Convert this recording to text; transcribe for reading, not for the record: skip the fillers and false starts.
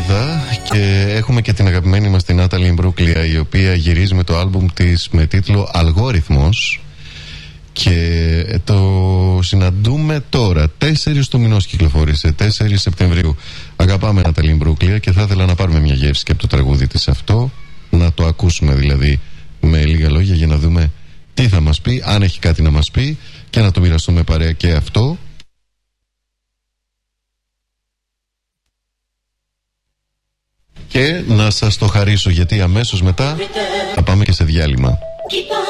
εβδομάδα και έχουμε και την αγαπημένη μας την Νάταλη Μπρούκλια, η οποία γυρίζει με το άλμπουμ της με τίτλο Αλγόριθμος και το συναντούμε τώρα 4 του μηνός, κυκλοφόρησε 4 Σεπτεμβρίου. Αγαπάμε Νάταλη Μπρούκλια και θα ήθελα να πάρουμε μια γεύση και από το τραγούδι της αυτό, να το ακούσουμε δηλαδή με λίγα λόγια για να δούμε τι θα μας πει, αν έχει κάτι να μας πει, και να το μοιραστούμε παρέα και αυτό. Και να σας το χαρίσω, γιατί αμέσως μετά θα πάμε και σε διάλειμμα.